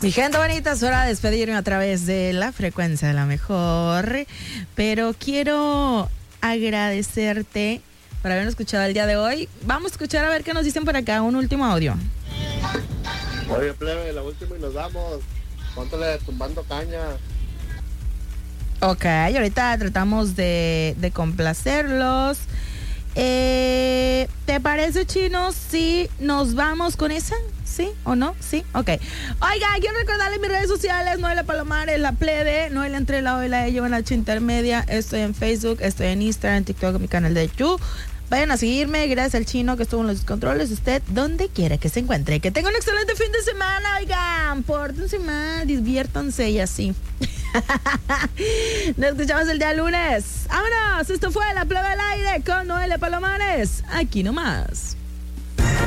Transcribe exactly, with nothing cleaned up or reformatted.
Mi gente bonita, es hora de despedirme a través de la frecuencia de la mejor, pero quiero agradecerte por habernos escuchado el día de hoy. Vamos a escuchar a ver qué nos dicen por acá, un último audio. Oye, plebe, la última y nos vamos. Póntale tumbando caña. Ok, ahorita tratamos de, de complacerlos. Eh, ¿Te parece, Chino, si nos vamos con esa? ¿Sí o no? ¿Sí? Ok. Oiga, quiero recordarles mis redes sociales: Noelia Palomares, la plebe, Noelia entre la O y la E, llevan la H intermedia. Estoy en Facebook, estoy en Instagram, en TikTok, en mi canal de YouTube. Vayan a seguirme, gracias al Chino que estuvo en los controles. Usted, donde quiera que se encuentre. Que tenga un excelente fin de semana, oigan. Pórtense mal, diviértanse y así. Nos escuchamos el día lunes. ¡Vámonos! Esto fue La Plebe al Aire con Noelia Palomares. Aquí nomás.